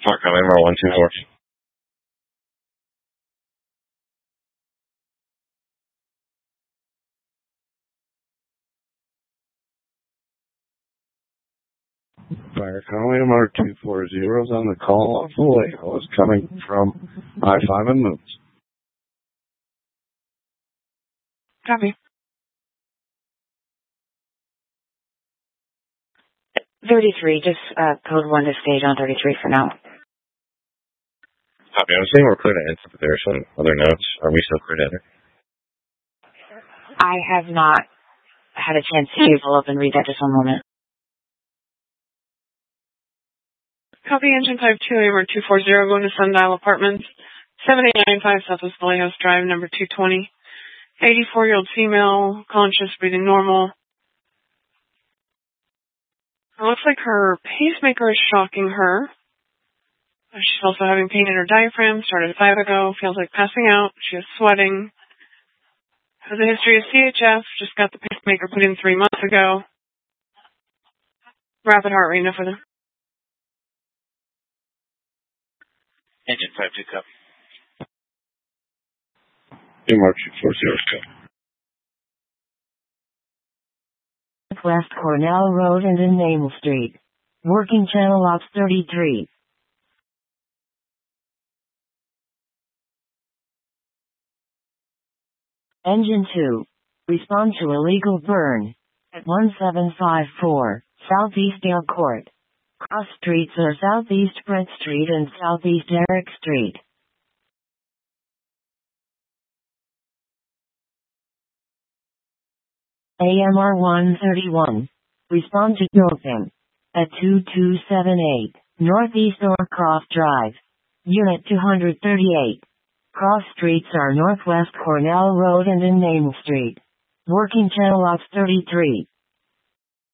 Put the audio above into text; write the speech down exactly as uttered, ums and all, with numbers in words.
Park Highway M R one two four. Fire Highway M R two four zero is on the call off Vallejo. Is coming from I five and Moons. Copy. thirty-three, just uh, code one to stage on thirty-three for now. Copy. I was saying we're clear to enter, but there are some other notes. Are we still clear to enter? I have not had a chance to pull up and read that. Just one moment. Copy. Engine type two, A M R two four zero, going to Sundial Apartments, seven eight nine five Southwest Vallejos Drive, number two twenty. eighty-four-year-old female, conscious, breathing normal. It looks like her pacemaker is shocking her. She's also having pain in her diaphragm, started five ago, feels like passing out. She is sweating. Has a history of C H F, just got the pacemaker put in three months ago. Rapid heart rate, no further. Engine type two, copy. M R two four zero, copy. West Cornell Road and in Maple Street. Working channel ops thirty-three. Engine two. Respond to illegal burn. At one seven five four, Southeast Dale Court. Cross streets are Southeast Brett Street and Southeast Eric Street. A M R one thirty-one. Respond to doping. At two two seven eight, Northeast Norcross Drive. Unit two thirty-eight. Cross streets are Northwest Cornell Road and in Maple Street. Working channel ops thirty-three.